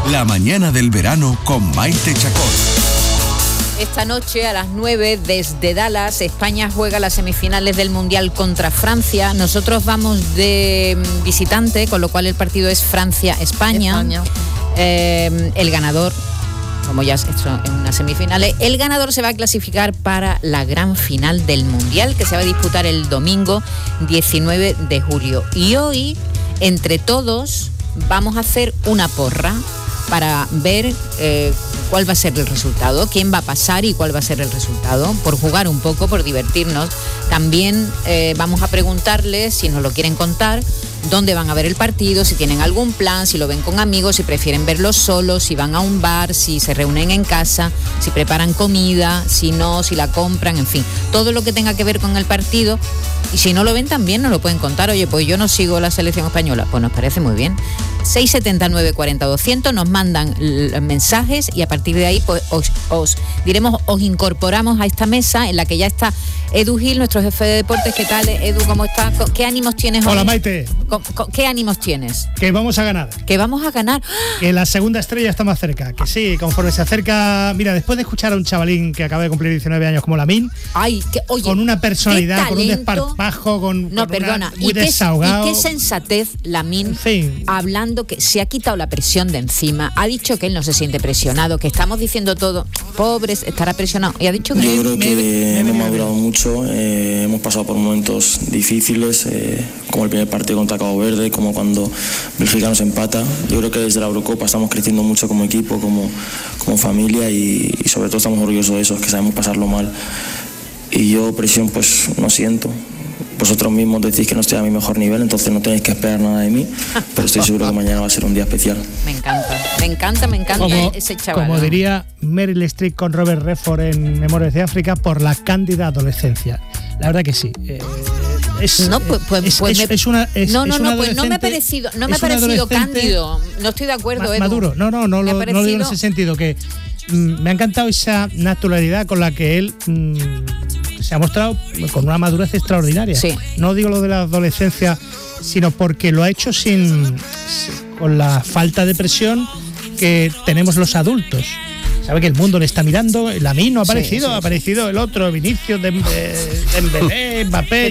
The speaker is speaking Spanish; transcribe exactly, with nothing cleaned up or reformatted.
La mañana del verano con Maite Chacón. Esta noche a las nueve desde Dallas, España juega las semifinales del Mundial contra Francia. Nosotros vamos de visitante, con lo cual el partido es Francia-España. España. Eh, el ganador, como ya hecho en unas semifinales, el ganador se va a clasificar para la gran final del Mundial, que se va a disputar el domingo diecinueve de julio. Y hoy, entre todos, vamos a hacer una porra para ver eh, cuál va a ser el resultado, quién va a pasar y cuál va a ser el resultado, por jugar un poco, por divertirnos. También eh, vamos a preguntarles, si nos lo quieren contar, dónde van a ver el partido, si tienen algún plan, si lo ven con amigos, si prefieren verlo solos, si van a un bar, si se reúnen en casa, si preparan comida, si no, si la compran, en fin, todo lo que tenga que ver con el partido. Y si no lo ven también nos lo pueden contar. Oye, pues yo no sigo la selección española. Pues nos parece muy bien. seis siete nueve cuatro cero doscientos nos mandan l- mensajes y a partir de ahí pues os, os diremos, os incorporamos a esta mesa en la que ya está Edu Gil, nuestro jefe de deportes. ¿Qué tal, Edu? ¿Cómo estás? ¿Qué ánimos tienes hoy? Hola, Maite. ¿Con, con, ¿Qué ánimos tienes? Que vamos a ganar. Que vamos a ganar. Que la segunda estrella está más cerca. Que sí, conforme se acerca... Mira, después de escuchar a un chavalín que acaba de cumplir diecinueve años como Lamine, Ay, que, oye, con una personalidad, con un talento, desparpajo, con, no, con perdona, una, muy y qué, desahogado. Y qué sensatez, Lamine, en fin, hablando, que se ha quitado la presión de encima, ha dicho que él no se siente presionado, que estamos diciendo todo, pobres, estará presionado, y ha dicho que... Yo creo que me, hemos me, madurado mucho, eh, hemos pasado por momentos difíciles, eh, como el primer partido contra Cabo Verde, como cuando Bélgica nos empata. Yo creo que desde la Eurocopa estamos creciendo mucho como equipo, como, como familia y, y sobre todo estamos orgullosos de eso, que sabemos pasarlo mal. Y yo presión pues no siento. Vosotros mismos decís que no estoy a mi mejor nivel, entonces no tenéis que esperar nada de mí, pero estoy seguro que mañana va a ser un día especial. Me encanta, me encanta, me encanta como, ese chaval. Como diría Meryl Streep con Robert Redford en Memorias de África, por la cándida adolescencia. La verdad que sí. Eh, es, no, pues, pues, es, pues es, me, es una es, no, no, es no, pues no me ha parecido, no me ha parecido cándido. No estoy de acuerdo, ma- Edu. Maduro. No, no, no, lo, parecido... no lo digo en ese sentido, que mm, me ha encantado esa naturalidad con la que él mm, se ha mostrado con una madurez extraordinaria. Sí. No digo lo de la adolescencia, sino porque lo ha hecho sin, con la falta de presión que tenemos los adultos. Sabe que el mundo le está mirando, Lamine no ha aparecido, sí, sí, ha aparecido sí. el otro, Vinicius, Dembélé, Mbappé.